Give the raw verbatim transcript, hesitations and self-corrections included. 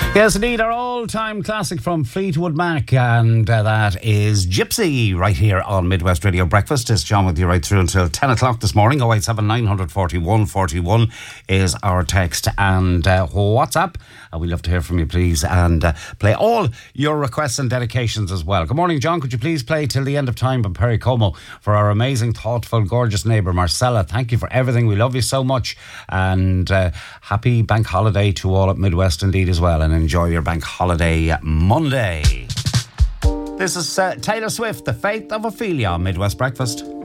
Yes, indeed, our all-time classic from Fleetwood Mac, and uh, that is Gypsy, right here on Midwest Radio Breakfast. It's John with you right through until ten o'clock this morning. oh eight seven nine forty-one forty-one is our text and uh, WhatsApp. Uh, we'd love to hear from you, please, and uh, play all your requests and dedications as well. Good morning, John. Could you please play Till the End of Time by Perry Como for our amazing, thoughtful, gorgeous neighbour, Marcella? Thank you for everything. We love you so much, and uh, happy bank holiday to all at Midwest indeed as well, and enjoy your bank holiday Monday. This is uh, Taylor Swift, The Faith of Ophelia on Midwest Breakfast.